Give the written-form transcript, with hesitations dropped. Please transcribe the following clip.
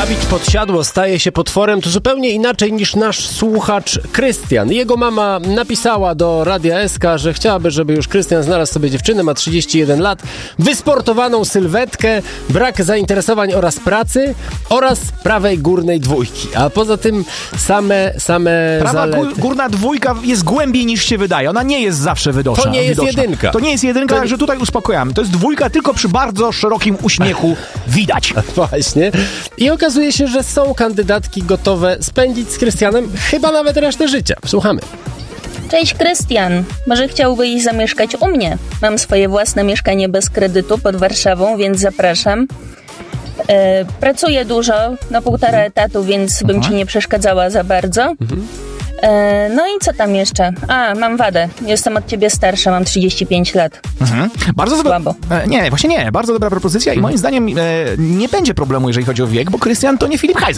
Dawid Podsiadło staje się potworem, to zupełnie inaczej niż nasz słuchacz Krystian. Jego mama napisała do Radia SK, że chciałaby, żeby już Krystian znalazł sobie dziewczynę, ma 31 lat, wysportowaną sylwetkę, brak zainteresowań oraz pracy oraz prawej górnej dwójki. A poza tym same Prawa zalety. górna dwójka jest głębiej niż się wydaje. Ona nie jest zawsze widoczna. To nie jest jedynka. To nie jest jedynka, także tutaj uspokajamy. To jest dwójka, tylko przy bardzo szerokim uśmiechu widać. Właśnie. I okazuje się, że są kandydatki gotowe spędzić z Krystianem chyba nawet resztę życia. Słuchamy. Cześć Krystian, może chciałbyś zamieszkać u mnie? Mam swoje własne mieszkanie bez kredytu pod Warszawą, więc zapraszam. Pracuję dużo, na 1,5 etatu, więc bym ci nie przeszkadzała za bardzo. No i co tam jeszcze? Mam wadę. Jestem od ciebie starsza, mam 35 lat. Bardzo dobra. Słabo. Nie, właśnie nie. Bardzo dobra propozycja i moim zdaniem nie będzie problemu, jeżeli chodzi o wiek, bo Krystian to nie Filip Heise.